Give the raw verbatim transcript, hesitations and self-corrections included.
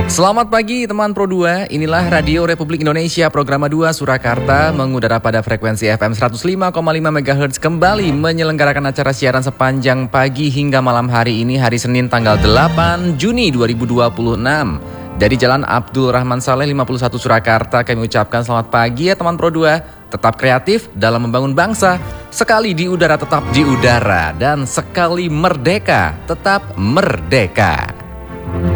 Selamat pagi teman Pro dua, inilah Radio Republik Indonesia Programa dua Surakarta mengudara pada frekuensi F M seratus lima koma lima megahertz kembali menyelenggarakan acara siaran sepanjang pagi hingga malam hari ini, hari Senin tanggal delapan Juni dua ribu dua puluh enam. Dari Jalan Abdul Rahman Saleh lima puluh satu Surakarta kami ucapkan selamat pagi ya teman Pro dua. Tetap kreatif dalam membangun bangsa. Sekali di udara tetap di udara, dan sekali merdeka tetap merdeka.